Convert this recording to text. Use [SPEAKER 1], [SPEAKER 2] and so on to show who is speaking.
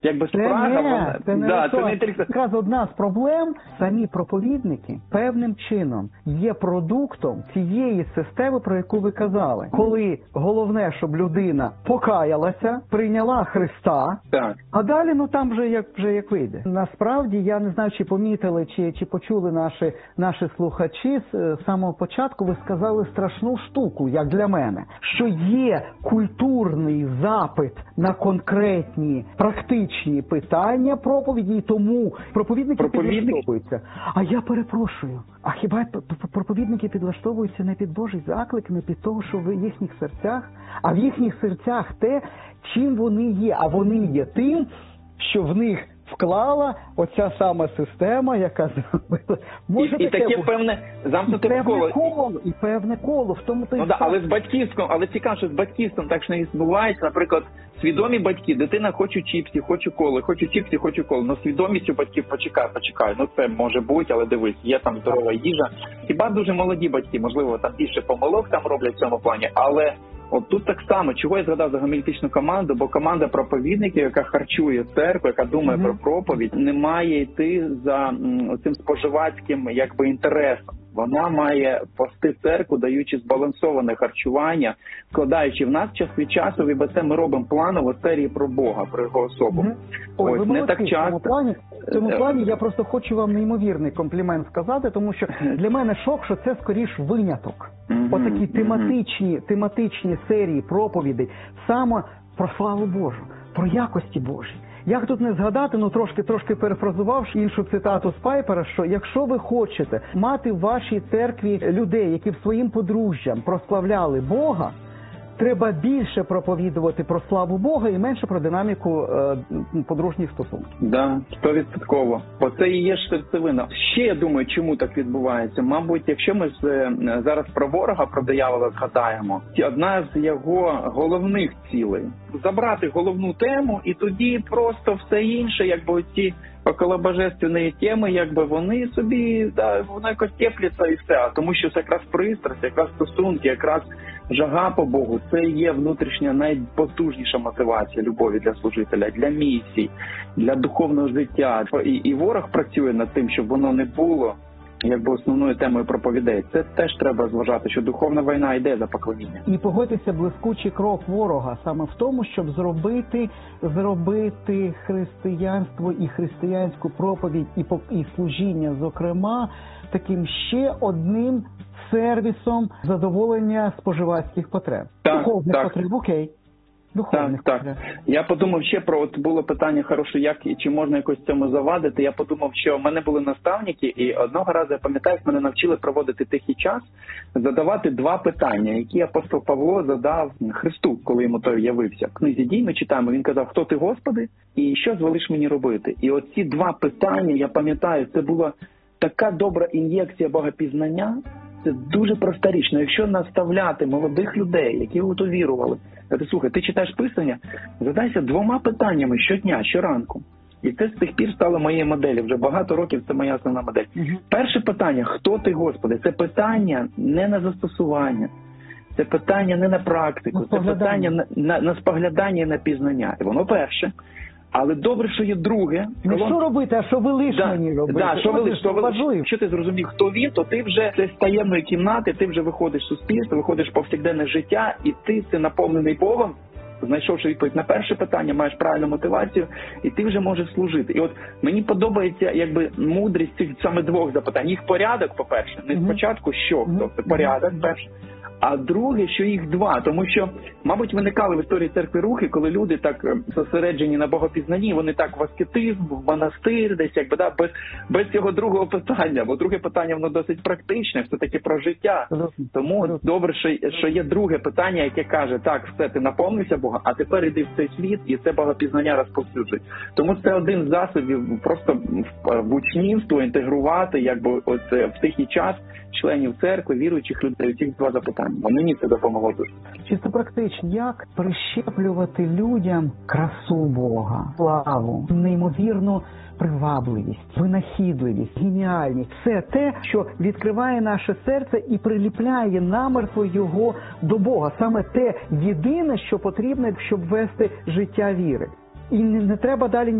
[SPEAKER 1] якби спрага,
[SPEAKER 2] це не
[SPEAKER 1] інтелектуальність.
[SPEAKER 2] Якраз одна з проблем, самі проповідники певним чином є продуктом цієї системи, про яку ви казали. Коли головне, щоб людина покаялася, прийняла Христа,
[SPEAKER 1] Так.
[SPEAKER 2] а далі, там вже як вийде. Насправді, я не знаю, чи помітили, чи почули наші слухачі, з самого початку ви сказали страшну штуку, як для мене, що є культурний запит на конкретні, практичні питання проповіді, і тому проповідники підлаштовуються. А я перепрошую, а хіба проповідники підлаштовуються не під Божий заклик, не під того, що в їхніх серцях? А в їхніх серцях те, чим вони є. А вони є тим, що в них вклала оця сама система, яка зробила.
[SPEAKER 1] І таке певне замкнуте коло.
[SPEAKER 2] І певне коло. В тому
[SPEAKER 1] але з батьківством, але цікаво, що з батьківством так що не відбувається. Наприклад, свідомі батьки, дитина хоче чіпсів, хоче коли, хочу чіпсів, хочу коли. Но свідомість у батьків почекай. Це може бути, але дивись, є там здорова їжа. Хіба дуже молоді батьки, можливо, там більше помилок там роблять в цьому плані, але от тут так само, чого я згадав за гомілітичну команду, бо команда проповідників, яка харчує церкву, яка думає про проповідь, не має йти за цим споживацьким інтересом. Вона має пасти церкву, даючи збалансоване харчування, вкладаючи в нас час від часу, і без це ми робимо планово серії про Бога, про його особу.
[SPEAKER 2] Ось, не так часто. В цьому плані я просто хочу вам неймовірний комплімент сказати, тому що для мене шок, що це скоріш виняток. Отакі тематичні серії проповідей саме про славу Божу, про якості Божі. Як тут не згадати, трошки перефразувавши іншу цитату з Пайпера, що якщо ви хочете мати в вашій церкві людей, які в своїм подружжям прославляли Бога, треба більше проповідувати про славу Бога і менше про динаміку подружніх стосунків.
[SPEAKER 1] Да, 100%. Бо це і є ж серцевина. Ще я думаю, чому так відбувається. Мабуть, якщо ми зараз про ворога, про диявола згадаємо, одна з його головних цілей – забрати головну тему, і тоді просто все інше, ці околобожественні теми, вони собі, воно якось тепляться і все. Тому що це якраз пристрасть, якраз стосунки, якраз жага по Богу, це є внутрішня найпотужніша мотивація любові для служителя, для місій, для духовного життя. І ворог працює над тим, щоб воно не було основною темою проповідей. Це теж треба зважати, що духовна війна йде за поклоніння.
[SPEAKER 2] І погодьтеся, блискучий крок ворога саме в тому, щоб зробити християнство і християнську проповідь і служіння, зокрема, таким ще одним сервісом задоволення споживацьких потреб. Духовних потреб, окей.
[SPEAKER 1] Так. Я подумав ще про, було питання хороше, чи можна якось цьому завадити. Я подумав, що в мене були наставники, і одного разу, я пам'ятаю, мене навчили проводити тихий час, задавати два питання, які апостол Павло задав Христу, коли йому той явився. В книзі «Дій» ми читаємо, він казав: «Хто ти, Господи, і що звелиш мені робити?» І оці два питання, я пам'ятаю, це була така добра ін'єкція богопізнання. Це дуже проста річ. Якщо наставляти молодих людей, які увірували, слухай, ти читаєш Писання, задайся двома питаннями щодня, щоранку. І це з тих пір стало моєю моделлю. Вже багато років це моя основна модель. Перше питання: хто ти, Господи? Це питання не на застосування. Це питання не на практику. Це питання на споглядання і на пізнання. І воно перше. Але добре, що є друге.
[SPEAKER 2] Не що робити, а що велиш мені робити.
[SPEAKER 1] Якщо ти зрозумів, хто він, то ти вже з таємної кімнати, ти вже виходиш в суспільство, виходиш в повсякденне життя, і ти наповнений Богом, знайшовши відповідь на перше питання, маєш правильну мотивацію, і ти вже можеш служити. І от мені подобається мудрість цих саме двох запитань. Їх порядок, по-перше, не спочатку що, тобто порядок, перше. А друге, що їх два, тому що, мабуть, виникали в історії церкви рухи, коли люди так зосереджені на богопізнанні, вони так в аскетизм, в монастир, десь без цього другого питання, бо друге питання, воно досить практичне, все таки про життя. Тому добре, що є друге питання, яке каже: так, все, ти наповнився Бога, а тепер іди в цей світ і це богопізнання розповсюджуй. Тому це один з засобів просто в учнівство інтегрувати, в тихий час членів церкви, віруючих людей, ці два запитання. Мені це допомогло дуже.
[SPEAKER 2] Чисто практично, як прищеплювати людям красу Бога, славу, неймовірну привабливість, винахідливість, геніальність. Все те, що відкриває наше серце і приліпляє намертво його до Бога. Саме те єдине, що потрібне, щоб вести життя віри. і не треба далі